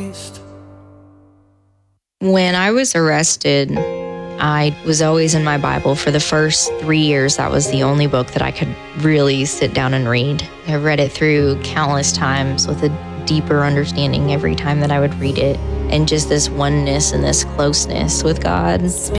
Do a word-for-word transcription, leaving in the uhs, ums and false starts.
Christ. When I was arrested, I was always in my Bible. For the first three years, that was the only book that I could really sit down and read. I read it through countless times with a deeper understanding every time that I would read it, and just this oneness and this closeness with God.